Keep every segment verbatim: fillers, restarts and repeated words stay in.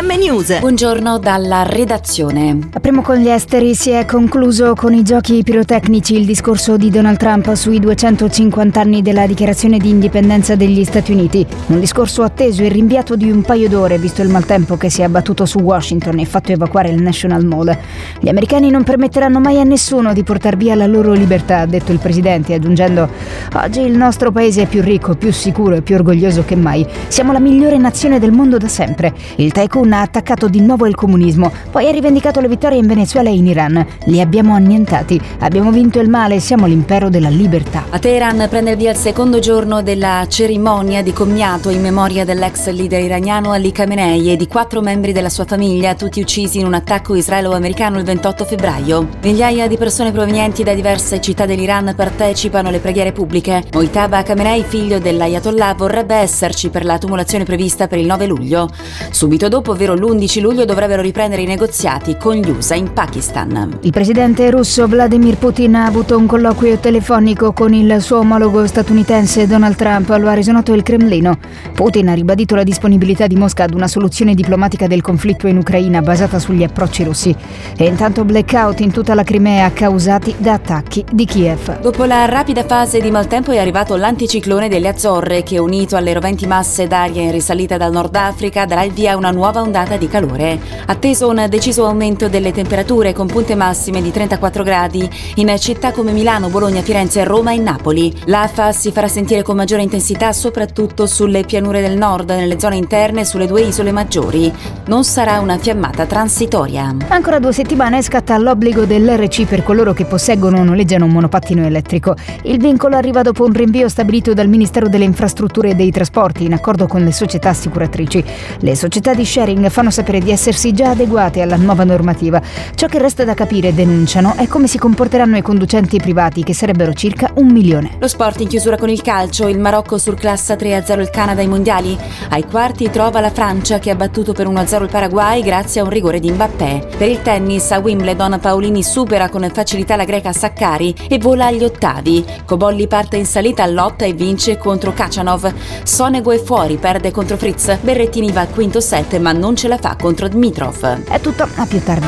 M News. Buongiorno dalla redazione. Apriamo con gli esteri. Si è concluso con i giochi pirotecnici il discorso di Donald Trump sui duecentocinquanta anni della dichiarazione di indipendenza degli Stati Uniti. Un discorso atteso e rinviato di un paio d'ore, visto il maltempo che si è abbattuto su Washington e fatto evacuare il National Mall. Gli americani non permetteranno mai a nessuno di portar via la loro libertà, ha detto il presidente, aggiungendo: oggi il nostro paese è più ricco, più sicuro e più orgoglioso che mai. Siamo la migliore nazione del mondo da sempre. Il tycoon ha attaccato di nuovo il comunismo, poi ha rivendicato le vittorie in Venezuela e in Iran. Li abbiamo annientati. Abbiamo vinto il male, siamo l'impero della libertà. A Teheran prende il via il secondo giorno della cerimonia di commiato in memoria dell'ex leader iraniano Ali Khamenei e di quattro membri della sua famiglia, tutti uccisi in un attacco israelo-americano il ventotto febbraio. Migliaia di persone provenienti da diverse città dell'Iran partecipano alle preghiere pubbliche. Mojtaba Khamenei, figlio dell'Ayatollah, vorrebbe esserci per la tumulazione prevista per il nove luglio. Subito dopo, ovvero l'undici luglio, dovrebbero riprendere i negoziati con gli U S A in Pakistan. Il presidente russo Vladimir Putin ha avuto un colloquio telefonico con il suo omologo statunitense Donald Trump, lo ha reso noto il Cremlino. Putin ha ribadito la disponibilità di Mosca ad una soluzione diplomatica del conflitto in Ucraina basata sugli approcci russi. E intanto blackout in tutta la Crimea causati da attacchi di Kiev. Dopo la rapida fase di maltempo è arrivato l'anticiclone delle Azzorre che, unito alle roventi masse d'aria in risalita dal Nord Africa, darà il via a una nuova ondata di calore. Atteso un deciso aumento delle temperature con punte massime di trentaquattro gradi in città come Milano, Bologna, Firenze, Roma e Napoli. L'afa si farà sentire con maggiore intensità soprattutto sulle pianure del nord, nelle zone interne e sulle due isole maggiori. Non sarà una fiammata transitoria. Ancora due settimane scatta l'obbligo dell'R C per coloro che posseggono o noleggiano un monopattino elettrico. Il vincolo arriva dopo un rinvio stabilito dal Ministero delle Infrastrutture e dei Trasporti in accordo con le società assicuratrici. Le società di sharing fanno sapere di essersi già adeguate alla nuova normativa. Ciò che resta da capire, denunciano, è come si comporteranno i conducenti privati, che sarebbero circa un milione. Lo sport in chiusura con il calcio. Il Marocco surclassa tre a zero il Canada ai mondiali. Ai quarti trova la Francia che ha battuto per uno a zero il Paraguay grazie a un rigore di Mbappé. Per il tennis a Wimbledon Paolini supera con facilità la greca Sakkari e vola agli ottavi. Cobolli parte in salita all'otta e vince contro Khachanov. Sonego è fuori, perde contro Fritz. Berrettini va al quinto set ma non ce la fa contro Dmitrov. È tutto, a più tardi.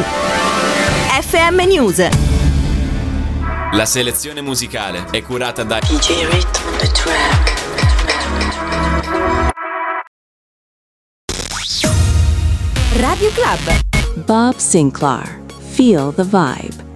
F M News. La selezione musicale è curata da D J Rhythm on the track. Radio Club. Bob Sinclair. Feel the vibe.